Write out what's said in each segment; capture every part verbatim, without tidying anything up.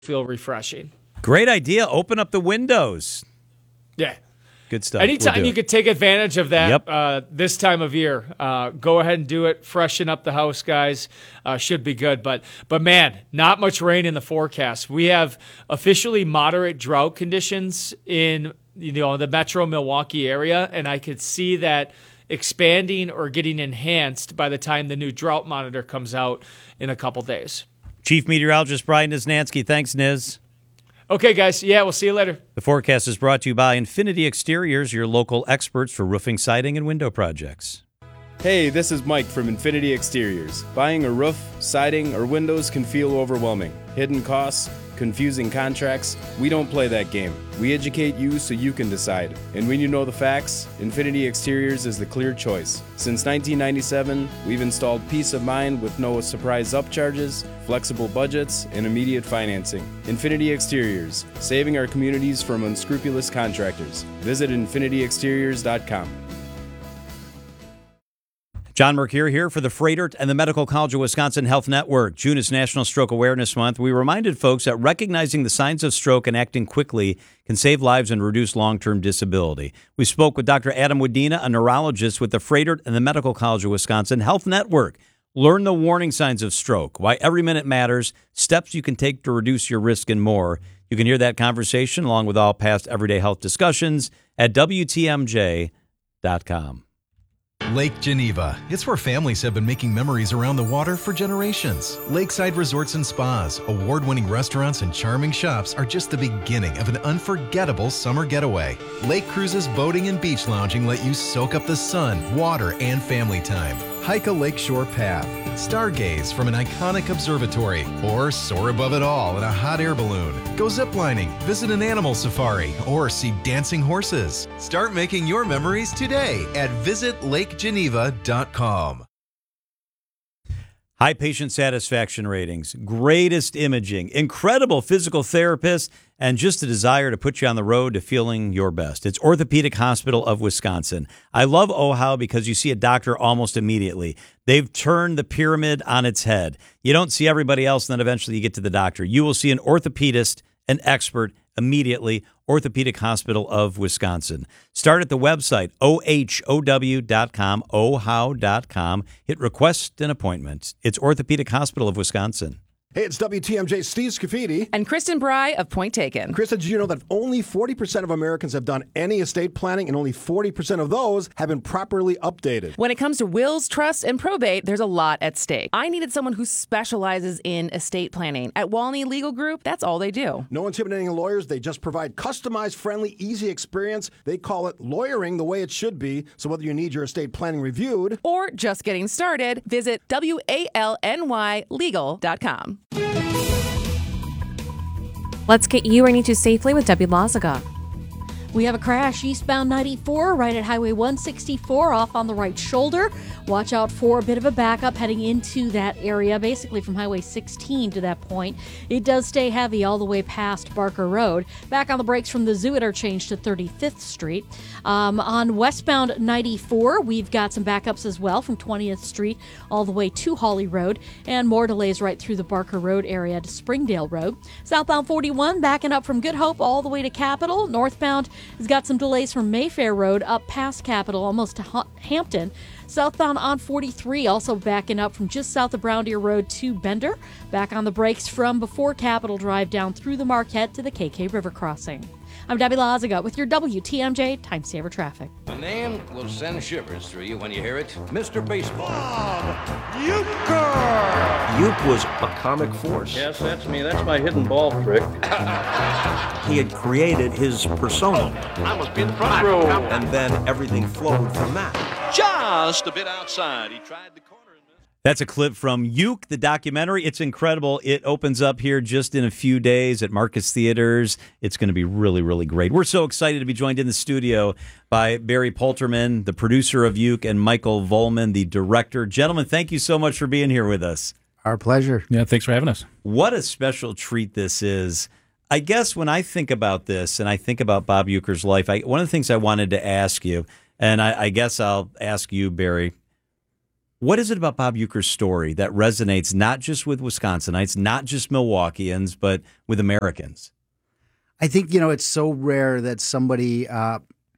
feel refreshing. Great idea. Open up the windows. Yeah. Good stuff. Anytime we'll you could take advantage of that Yep. uh, this time of year, uh, go ahead and do it. Freshen up the house, guys. Uh, should be good. But, but man, not much rain in the forecast. We have officially moderate drought conditions in you know the metro Milwaukee area, and I could see that expanding or getting enhanced by the time the new drought monitor comes out in a couple days. Chief Meteorologist Brian Niznansky. Thanks, Niz. Okay, guys. Yeah, we'll see you later. The forecast is brought to you by Infinity Exteriors, your local experts for roofing, siding, and window projects. Hey, this is Mike from Infinity Exteriors. Buying a roof, siding, or windows can feel overwhelming. Hidden costs, confusing contracts. We don't play that game. We educate you so you can decide. And when you know the facts, Infinity Exteriors is the clear choice. Since nineteen ninety-seven, we've installed peace of mind with no surprise upcharges, flexible budgets, and immediate financing. Infinity Exteriors, saving our communities from unscrupulous contractors. Visit infinity exteriors dot com. John Mercure here for the Froedtert and the Medical College of Wisconsin Health Network. June is National Stroke Awareness Month. We reminded folks that recognizing the signs of stroke and acting quickly can save lives and reduce long-term disability. We spoke with Doctor Adam Wadena, a neurologist with the Froedtert and the Medical College of Wisconsin Health Network. Learn the warning signs of stroke, why every minute matters, steps you can take to reduce your risk, and more. You can hear that conversation along with all past Everyday Health discussions at W T M J dot com. Lake Geneva. It's where families have been making memories around the water for generations. Lakeside resorts and spas, award-winning restaurants, and charming shops are just the beginning of an unforgettable summer getaway. Lake cruises, boating, and beach lounging let you soak up the sun, water, and family time. Hike a lakeshore path, stargaze from an iconic observatory, or soar above it all in a hot air balloon. Go ziplining, visit an animal safari, or see dancing horses. Start making your memories today at visit lake geneva dot com. High patient satisfaction ratings, greatest imaging, incredible physical therapists, and just a desire to put you on the road to feeling your best. It's Orthopedic Hospital of Wisconsin. I love O H O because you see a doctor almost immediately. They've turned the pyramid on its head. You don't see everybody else, and then eventually you get to the doctor. You will see an orthopedist, an expert, immediately. Orthopedic Hospital of Wisconsin. Start at the website, O H O W dot com, O H O W dot com. Hit request an appointment. It's Orthopedic Hospital of Wisconsin. Hey, it's W T M J Steve Scafidi. And Kristen Bry of Point Taken. Kristen, did you know that only forty percent of Americans have done any estate planning, and only forty percent of those have been properly updated? When it comes to wills, trusts, and probate, there's a lot at stake. I needed someone who specializes in estate planning. At Walney Legal Group, that's all they do. No intimidating lawyers. They just provide customized, friendly, easy experience. They call it lawyering the way it should be. So whether you need your estate planning reviewed or just getting started, visit W A L N Y legal dot com. Let's get you where you need to safely with Debbie Lazaga. We have a crash eastbound ninety-four right at Highway one sixty-four off on the right shoulder. Watch out for a bit of a backup heading into that area, basically from Highway sixteen to that point. It does stay heavy all the way past Barker Road. Back on the brakes from the Zoo interchange to thirty-fifth Street. Um, on westbound ninety-four, we've got some backups as well from twentieth Street all the way to Hawley Road, and more delays right through the Barker Road area to Springdale Road. Southbound forty-one backing up from Good Hope all the way to Capitol. Northbound has got some delays from Mayfair Road up past Capitol, almost to ha- Hampton. Southbound on forty-three, also backing up from just south of Brown Deer Road to Bender. Back on the brakes from before Capitol Drive down through the Marquette to the K K River crossing. I'm Debbie Lazaga with your W T M J Time Saver Traffic. The name will send shivers through you when you hear it. Mister Baseball. Bob Uecker! Uke was a comic force. Yes, that's me. That's my hidden ball trick. He had created his persona. I must be in the front row. And then everything flowed from that. Just a bit outside. He tried the corner. That's a clip from Uke, the documentary. It's incredible. It opens up here just in a few days at Marcus Theaters. It's going to be really, really great. We're so excited to be joined in the studio by Barry Polterman, the producer of Uke, and Michael Volman, the director. Gentlemen, thank you so much for being here with us. Our pleasure. Yeah, thanks for having us. What a special treat this is. I guess when I think about this and I think about Bob Uecker's life, I, one of the things I wanted to ask you, and I, I guess I'll ask you, Barry, What is it about Bob Uecker's story that resonates not just with Wisconsinites, not just Milwaukeeans, but with Americans? I think, you know, it's so rare that somebody, uh,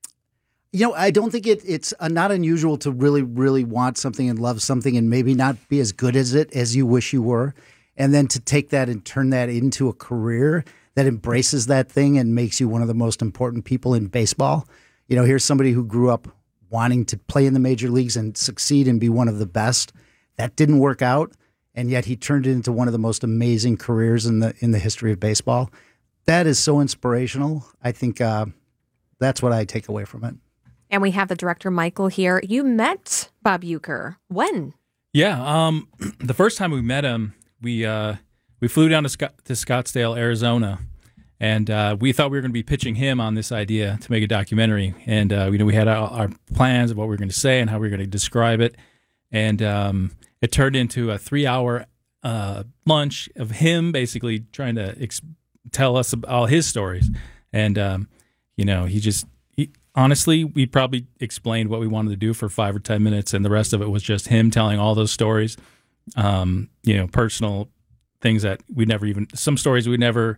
you know, I don't think it, it's uh, not unusual to really, really want something and love something and maybe not be as good as it as you wish you were. And then to take that and turn that into a career that embraces that thing and makes you one of the most important people in baseball. You know, here's somebody who grew up wanting to play in the major leagues and succeed and be one of the best. That didn't work out, and yet he turned it into one of the most amazing careers in the in the history of baseball. That is so inspirational. I think uh, that's what I take away from it. And we have the director, Michael, here. You met Bob Uecker. When? Yeah, um, the first time we met him, we uh, we flew down to, Scott, to Scottsdale, Arizona, and uh, we thought we were going to be pitching him on this idea to make a documentary. And uh, you know, we had our, our plans of what we were going to say and how we were going to describe it. And um, it turned into a three-hour uh, lunch of him basically trying to ex- tell us about all his stories. And um, you know, he just he, honestly, we probably explained what we wanted to do for five or ten minutes, and the rest of it was just him telling all those stories. Um, you know, personal things that we never even some stories we never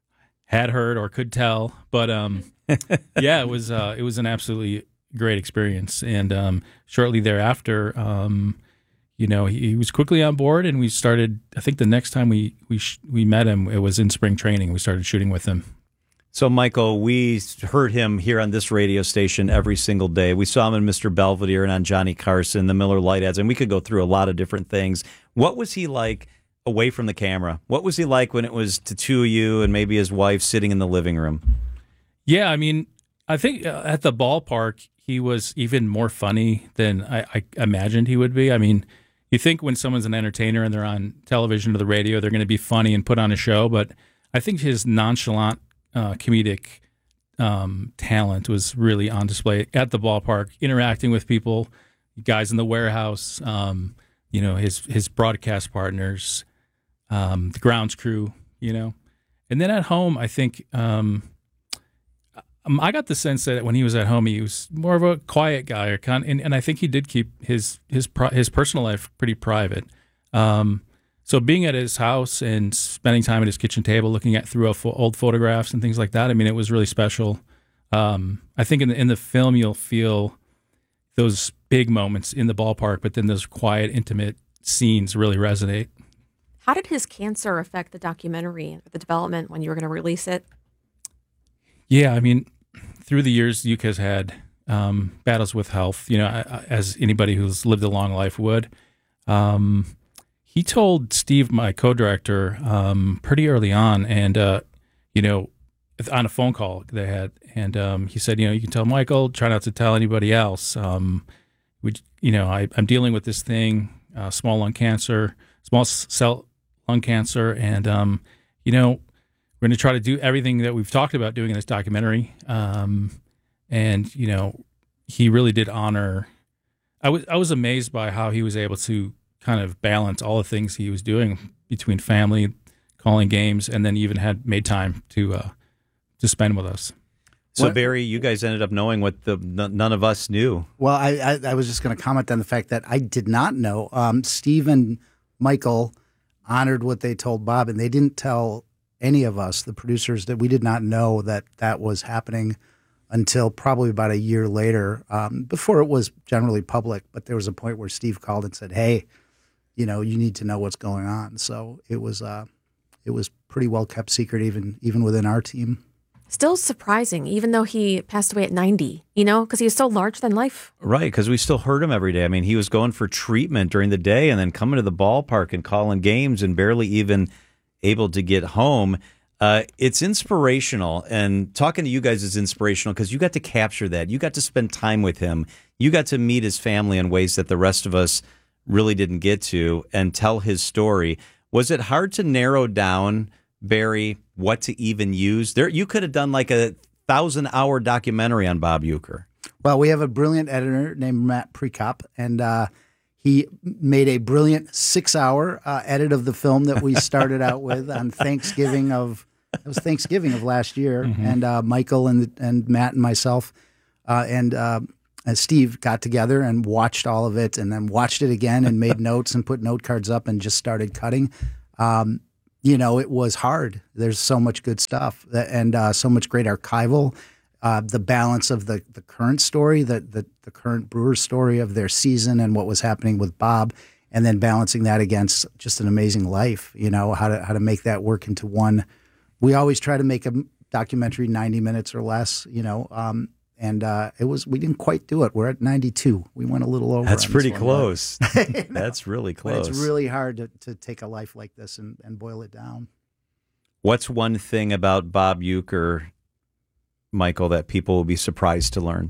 had heard or could tell. But um, yeah, it was uh, it was an absolutely great experience. And um, shortly thereafter, um, you know, he, he was quickly on board, and we started. I think the next time we we sh- we met him, it was in spring training. We started shooting with him. So, Michael, we heard him here on this radio station every single day. We saw him in Mister Belvedere and on Johnny Carson, the Miller Lite ads, and we could go through a lot of different things. What was he like away from the camera? What was he like when it was the two of you and maybe his wife sitting in the living room? Yeah, I mean, I think uh, at the ballpark, he was even more funny than I, I imagined he would be. I mean, you think when someone's an entertainer and they're on television or the radio, they're going to be funny and put on a show, but I think his nonchalant Uh, comedic um, talent was really on display at the ballpark, interacting with people, guys in the warehouse, um, you know, his his broadcast partners, um, the grounds crew, you know. And then at home, I think um, I got the sense that when he was at home, he was more of a quiet guy, or kind, and, and I think he did keep his his his personal life pretty private. Um, So being at his house and spending time at his kitchen table, looking at through old photographs and things like that, I mean, it was really special. Um, I think in the, in the film you'll feel those big moments in the ballpark, but then those quiet, intimate scenes really resonate. How did his cancer affect the documentary, the development when you were going to release it? Yeah, I mean, through the years, Uke has had um, battles with health, you know, as anybody who's lived a long life would. Um, He told Steve, my co-director, um, pretty early on, and uh, you know, on a phone call they had, and um, he said, you know, you can tell Michael, try not to tell anybody else. Um, we, you know, I, I'm dealing with this thing, uh, small lung cancer, small cell lung cancer, and um, you know, we're going to try to do everything that we've talked about doing in this documentary. Um, and you know, he really did honor. I was I was amazed by how he was able to kind of balance all the things he was doing between family, calling games, and then even had made time to uh, to spend with us. So, Barry, you guys ended up knowing what the n- none of us knew. Well, I, I, I was just going to comment on the fact that I did not know. Um, Steve and Michael honored what they told Bob, and they didn't tell any of us, the producers, that we did not know that that was happening until probably about a year later, um, before it was generally public. But there was a point where Steve called and said, hey, you know, you need to know what's going on. So it was uh, it was pretty well kept secret, even even within our team. Still surprising, even though he passed away at ninety, you know, because he was so large than life. Right, because we still heard him every day. I mean, he was going for treatment during the day and then coming to the ballpark and calling games and barely even able to get home. Uh, it's inspirational, and talking to you guys is inspirational because you got to capture that. You got to spend time with him. You got to meet his family in ways that the rest of us really didn't get to, and tell his story. Was it hard to narrow down, Barry, what to even use? There, you could have done like a thousand-hour documentary on Bob Uecker. Well, we have a brilliant editor named Matt Prekop, and uh, he made a brilliant six-hour uh, edit of the film that we started out with on Thanksgiving of it was Thanksgiving of last year, mm-hmm. and uh, Michael and and Matt and myself uh, and. Uh, and Steve got together and watched all of it, and then watched it again and made notes and put note cards up and just started cutting. Um, you know, it was hard. There's so much good stuff and uh, so much great archival. Uh, the balance of the the current story, the, the the current Brewers story of their season and what was happening with Bob, and then balancing that against just an amazing life. You know, how to how to make that work into one. We always try to make a documentary ninety minutes or less. You know, um, and uh, it was we didn't quite do it. We're at ninety-two. We went a little over. That's on pretty this one, close. but, you know, That's really but close. it's really hard to, to take a life like this and, and boil it down. What's one thing about Bob Uecker, Michael, that people will be surprised to learn?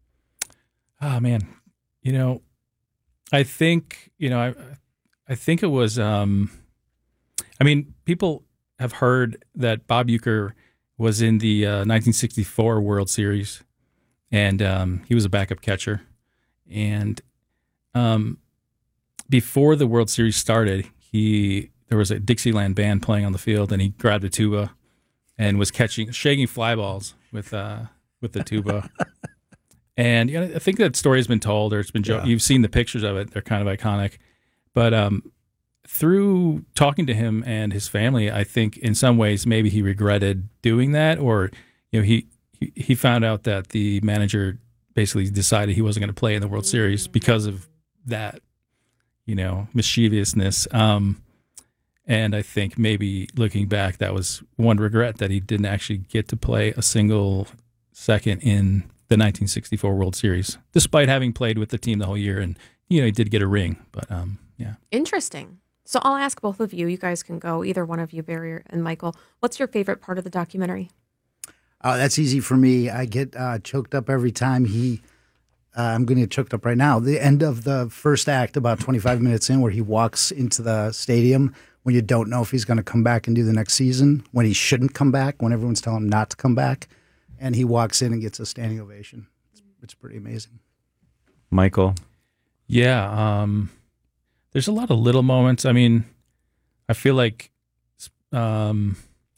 Oh man, you know, I think you know, I, I think it was. Um, I mean, people have heard that Bob Uecker was in the uh, nineteen sixty-four World Series, and um, he was a backup catcher. And um, before the World Series started, he there was a Dixieland band playing on the field, and he grabbed a tuba and was catching, shaking fly balls with uh, with the tuba. And you know, I think that story has been told, or it's been. Jo- Yeah. You've seen the pictures of it; they're kind of iconic. But um, through talking to him and his family, I think in some ways maybe he regretted doing that, or you know, he he, he found out that the manager basically decided he wasn't going to play in the World Series because of that, you know, mischievousness. Um, and I think maybe looking back, that was one regret, that he didn't actually get to play a single second in the nineteen sixty-four World Series, despite having played with the team the whole year. And, you know, he did get a ring, but um, yeah. Interesting. So I'll ask both of you. You guys can go, either one of you, Barry and Michael. What's your favorite part of the documentary? Oh, that's easy for me. I get uh, choked up every time he. Uh, I'm going to get choked up right now. The end of the first act, about twenty-five minutes in, where he walks into the stadium when you don't know if he's going to come back and do the next season, when he shouldn't come back, when everyone's telling him not to come back, and he walks in and gets a standing ovation. It's, it's pretty amazing. Michael? Yeah, um, there's a lot of little moments. I mean, I feel like, um,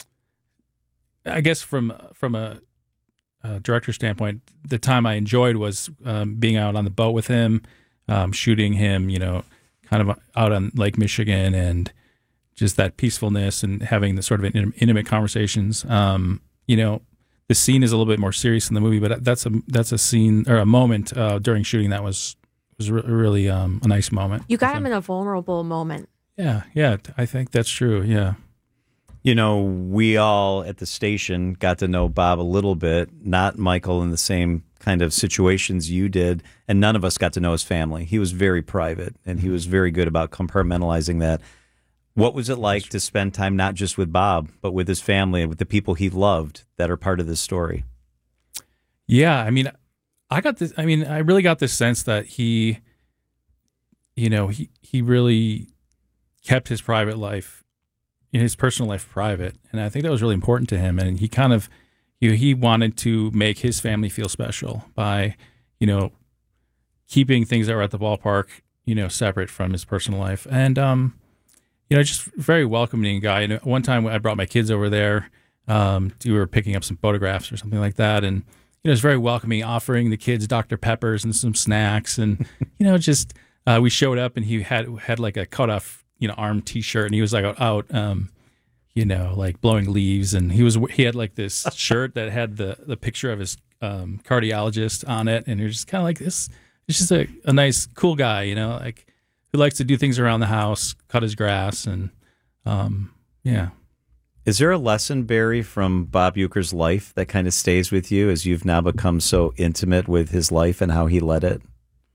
I guess from from a, a director standpoint, the time I enjoyed was um, being out on the boat with him, um, shooting him, you know, kind of out on Lake Michigan, and just that peacefulness and having the sort of intimate conversations. Um, you know, the scene is a little bit more serious in the movie, but that's a that's a scene or a moment uh, during shooting that was was re- really um, a nice moment. You got him in a vulnerable moment. Yeah, yeah, I think that's true. Yeah. You know, we all at the station got to know Bob a little bit, not Michael in the same kind of situations you did, and none of us got to know his family. He was very private, and he was very good about compartmentalizing that. What was it like to spend time not just with Bob, but with his family and with the people he loved that are part of this story? Yeah, I mean, I got this. I mean, I really got this sense that he, you know, he he really kept his private life, his personal life private, and I think that was really important to him. And he kind of, you know, he wanted to make his family feel special by, you know, keeping things that were at the ballpark, you know, separate from his personal life. And um, you know, just very welcoming guy. And one time I brought my kids over there. Um, we were picking up some photographs or something like that, and you know, it was very welcoming, offering the kids Doctor Peppers and some snacks, and you know, just uh, we showed up, and he had had like a cut off, you know, arm T-shirt, and he was like out, um, you know, like blowing leaves, and he was he had like this shirt that had the the picture of his um, cardiologist on it, and you're just kind of like this. It's just a, a nice, cool guy, you know, like who likes to do things around the house, cut his grass, and um, yeah. Is there a lesson, Barry, from Bob Uecker's life that kind of stays with you as you've now become so intimate with his life and how he led it?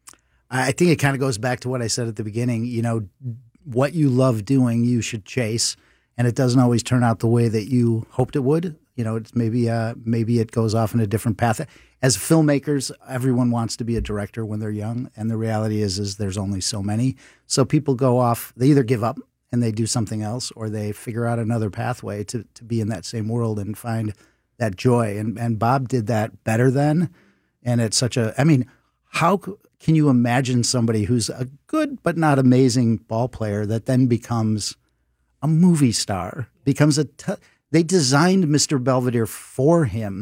I think it kind of goes back to what I said at the beginning. You know, what you love doing, you should chase, and it doesn't always turn out the way that you hoped it would. You know, it's maybe uh, maybe it goes off in a different path. As filmmakers, everyone wants to be a director when they're young, and the reality is, is there's only so many. So people go off. They either give up and they do something else, or they figure out another pathway to, to be in that same world and find that joy. And and Bob did that better then. And it's such a, I mean, how can you imagine somebody who's a good but not amazing ball player that then becomes a movie star, becomes a, t- they designed Mister Belvedere for him.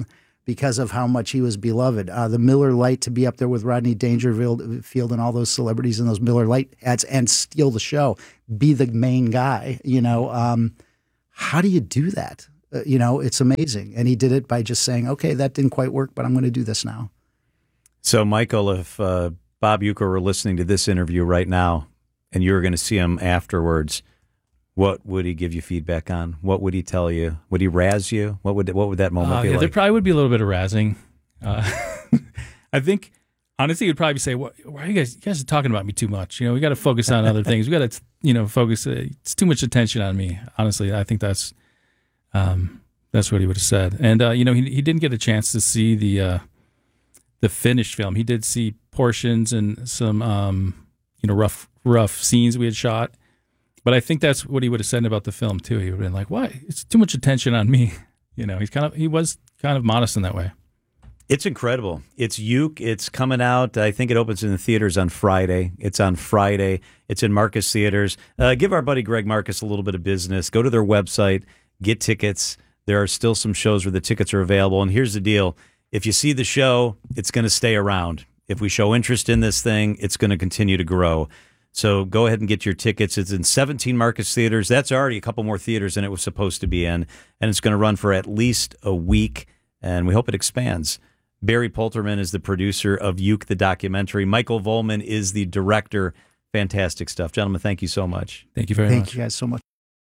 because of how much he was beloved. Uh, the Miller Lite to be up there with Rodney Dangerfield and all those celebrities in those Miller Lite ads and steal the show, be the main guy. You know, um, how do you do that? Uh, you know, it's amazing. And he did it by just saying, okay, that didn't quite work, but I'm going to do this now. So, Michael, if uh, Bob Uecker were listening to this interview right now and you were going to see him afterwards, what would he give you feedback on? What would he tell you? Would he razz you? What would what would that moment uh, be yeah, like? There probably would be a little bit of razzing. Uh, I think, honestly, he'd probably say, "What? Why are you guys? You guys are talking about me too much. You know, we got to focus on other things. We got to, you know, focus. Uh, it's too much attention on me." Honestly, I think that's um, that's what he would have said. And uh, you know, he he didn't get a chance to see the uh, the finished film. He did see portions and some um, you know rough rough scenes we had shot. But I think that's what he would have said about the film too. He would have been like, "Why? It's too much attention on me." You know, he's kind of he was kind of modest in that way. It's incredible. It's Uke. It's coming out. I think it opens in the theaters on Friday. It's on Friday. It's in Marcus Theaters. Uh, give our buddy Greg Marcus a little bit of business. Go to their website, get tickets. There are still some shows where the tickets are available. And here's the deal: if you see the show, it's going to stay around. If we show interest in this thing, it's going to continue to grow. So go ahead and get your tickets. It's in seventeen Marcus Theaters. That's already a couple more theaters than it was supposed to be in. And it's going to run for at least a week. And we hope it expands. Barry Polterman is the producer of Uke, the documentary. Michael Volman is the director. Fantastic stuff. Gentlemen, thank you so much. Thank you very Thank much. Thank you guys so much.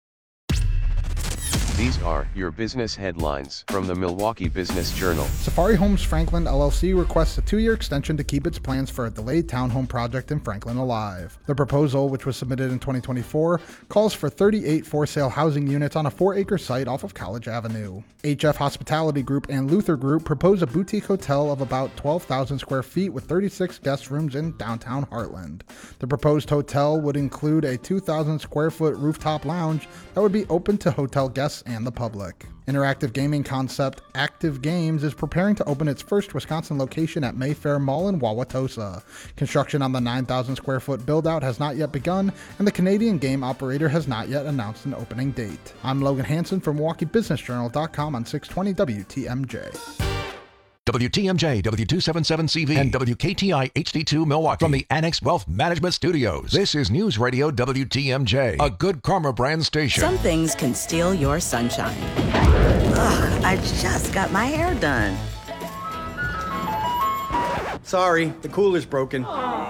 These are your business headlines from the Milwaukee Business Journal. Safari Homes Franklin L L C requests a two-year extension to keep its plans for a delayed townhome project in Franklin alive. The proposal, which was submitted in twenty twenty-four, calls for thirty-eight for-sale housing units on a four-acre site off of College Avenue. H F Hospitality Group and Luther Group propose a boutique hotel of about twelve thousand square feet with thirty-six guest rooms in downtown Heartland. The proposed hotel would include a two thousand square foot rooftop lounge that would be open to hotel guests and the public. Interactive gaming concept Active Games is preparing to open its first Wisconsin location at Mayfair Mall in Wauwatosa. Construction on the nine thousand square foot build-out has not yet begun, and the Canadian game operator has not yet announced an opening date. I'm Logan Hansen from Milwaukee Business Journal dot com on six twenty W T M J. W T M J, W two seventy-seven C V, and W K T I H D two Milwaukee. From the Annex Wealth Management Studios, this is News Radio W T M J, a Good Karma brand station. Some things can steal your sunshine. Ugh, I just got my hair done. Sorry, the cooler's broken.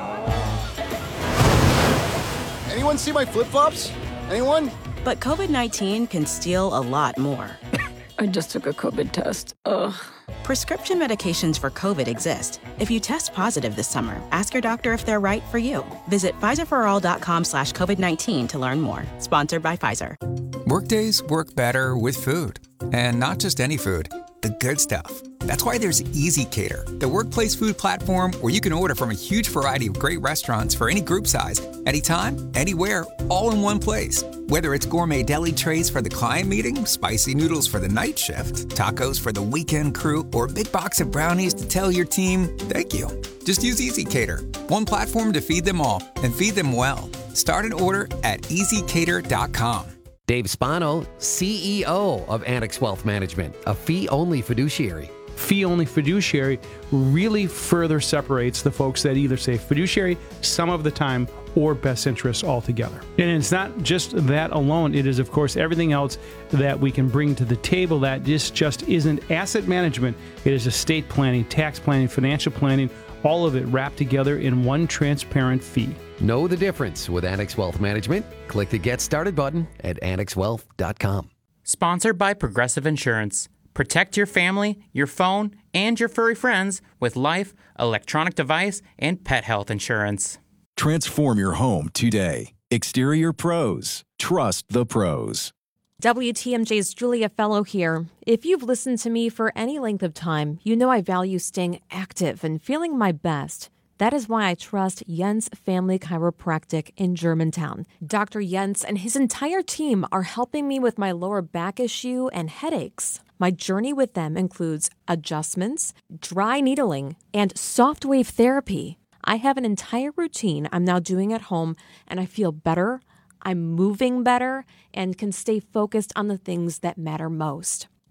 Anyone see my flip-flops? Anyone? But COVID nineteen can steal a lot more. I just took a COVID test. Ugh. Prescription medications for COVID exist. If you test positive this summer, ask your doctor if they're right for you. Visit Pfizer for all dot com slash COVID nineteen to learn more. Sponsored by Pfizer. Workdays work better with food. And not just any food, the good stuff. That's why there's ezCater, the workplace food platform where you can order from a huge variety of great restaurants for any group size, anytime, anywhere, all in one place. Whether it's gourmet deli trays for the client meeting, spicy noodles for the night shift, tacos for the weekend crew, or a big box of brownies to tell your team, thank you. Just use ezCater, one platform to feed them all and feed them well. Start an order at easy cater dot com. Dave Spano, C E O of Annex Wealth Management, a fee-only fiduciary. Fee-only fiduciary really further separates the folks that either say fiduciary some of the time or best interests altogether. And it's not just that alone. It is, of course, everything else that we can bring to the table that this just isn't asset management. It is estate planning, tax planning, financial planning, all of it wrapped together in one transparent fee. Know the difference with Annex Wealth Management? Click the Get Started button at annex wealth dot com. Sponsored by Progressive Insurance. Protect your family, your phone, and your furry friends with life, electronic device, and pet health insurance. Transform your home today. Exterior Pros. Trust the pros. W T M J's Julia Fellow here. If you've listened to me for any length of time, you know I value staying active and feeling my best. That is why I trust Jens Family Chiropractic in Germantown. Doctor Jens and his entire team are helping me with my lower back issue and headaches. My journey with them includes adjustments, dry needling, and soft wave therapy. I have an entire routine I'm now doing at home, and I feel better, I'm moving better, and can stay focused on the things that matter most.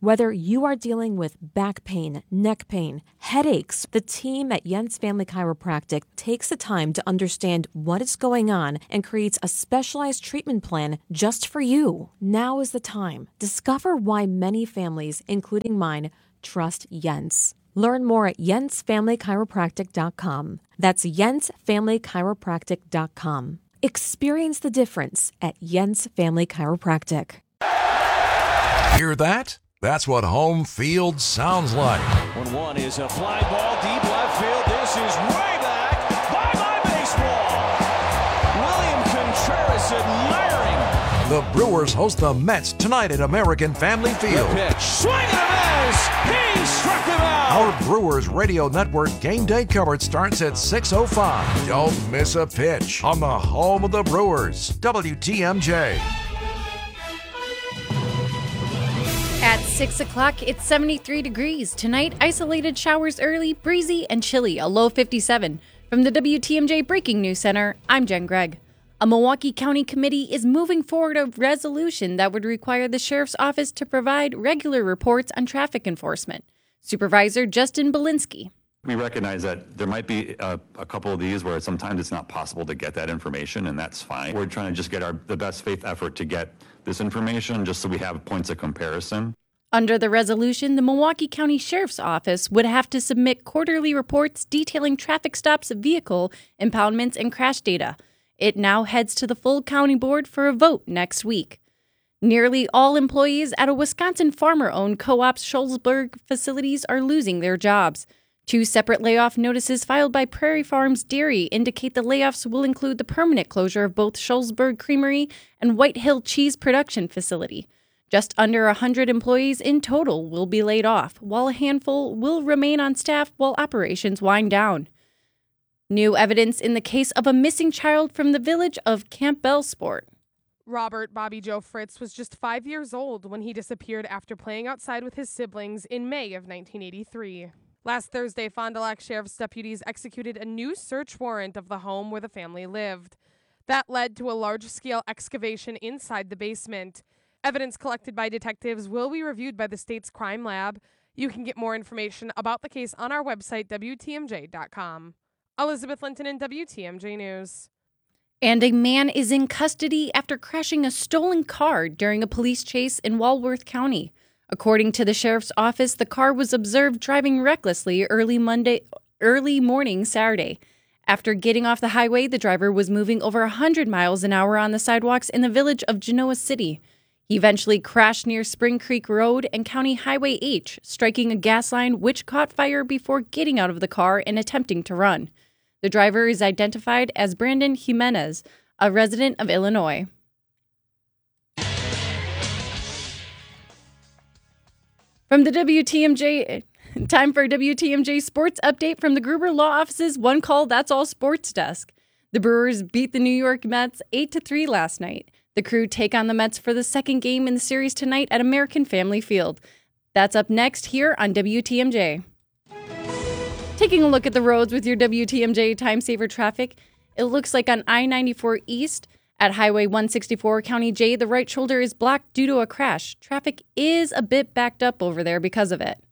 Whether you are dealing with back pain, neck pain, headaches, the team at Jens Family Chiropractic takes the time to understand what is going on and creates a specialized treatment plan just for you. Now is the time. Discover why many families, including mine, trust Jens. Learn more at jens family chiropractic dot com. That's jens family chiropractic dot com. Experience the difference at Jens Family Chiropractic. Hear that? That's what home field sounds like. one one is a fly ball deep left field. This is way back. Bye-bye baseball. William Contreras admiring. The Brewers host the Mets tonight at American Family Field. The pitch. Swing and a miss. He struck him out. Our Brewers Radio Network game day coverage starts at six oh five. Don't miss a pitch on the home of the Brewers, W T M J. At six o'clock, it's seventy-three degrees. Tonight, isolated showers early, breezy, and chilly, a low fifty-seven. From the W T M J Breaking News Center, I'm Jen Gregg. A Milwaukee County committee is moving forward a resolution that would require the sheriff's office to provide regular reports on traffic enforcement. Supervisor Justin Belinsky. We recognize that there might be a, a couple of these where sometimes it's not possible to get that information, and that's fine. We're trying to just get our the best faith effort to get this information just so we have points of comparison. Under the resolution, the Milwaukee County Sheriff's Office would have to submit quarterly reports detailing traffic stops, vehicle impoundments, and crash data. It now heads to the full county board for a vote next week. Nearly all employees at a Wisconsin farmer-owned co-op's Shullsburg facilities are losing their jobs. Two separate layoff notices filed by Prairie Farms Dairy indicate the layoffs will include the permanent closure of both Shullsburg Creamery and White Hill Cheese Production Facility. Just under one hundred employees in total will be laid off, while a handful will remain on staff while operations wind down. New evidence in the case of a missing child from the village of Camp Bellsport. Robert Bobby Joe Fritz was just five years old when he disappeared after playing outside with his siblings in May of nineteen eighty-three. Last Thursday, Fond du Lac Sheriff's deputies executed a new search warrant of the home where the family lived. That led to a large-scale excavation inside the basement. Evidence collected by detectives will be reviewed by the state's crime lab. You can get more information about the case on our website, W T M J dot com. Elizabeth Linton in W T M J News. And a man is in custody after crashing a stolen car during a police chase in Walworth County. According to the sheriff's office, the car was observed driving recklessly early Monday, early morning Saturday. After getting off the highway, the driver was moving over one hundred miles an hour on the sidewalks in the village of Genoa City. He eventually crashed near Spring Creek Road and County Highway H, striking a gas line which caught fire before getting out of the car and attempting to run. The driver is identified as Brandon Jimenez, a resident of Illinois. From the W T M J, time for a W T M J sports update from the Gruber Law Office's One Call That's All Sports Desk. The Brewers beat the New York Mets eight to three last night. The Crew take on the Mets for the second game in the series tonight at American Family Field. That's up next here on W T M J. Taking a look at the roads with your W T M J Time Saver traffic, it looks like on I ninety-four East at Highway one sixty-four County J, the right shoulder is blocked due to a crash. Traffic is a bit backed up over there because of it.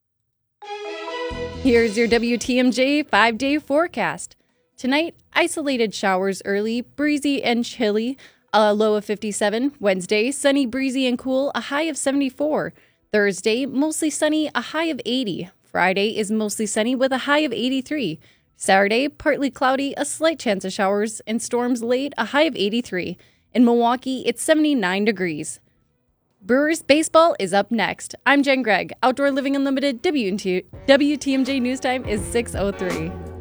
Here's your W T M J five-day forecast. Tonight, isolated showers early, breezy and chilly, a low of fifty-seven. Wednesday, sunny, breezy, and cool, a high of seventy-four. Thursday, mostly sunny, a high of eighty. Friday is mostly sunny with a high of eighty-three. Saturday, partly cloudy, a slight chance of showers and storms late, a high of eighty-three. In Milwaukee, it's seventy-nine degrees. Brewers baseball is up next. I'm Jen Gregg. Outdoor Living Unlimited W T M J News Time is six oh three.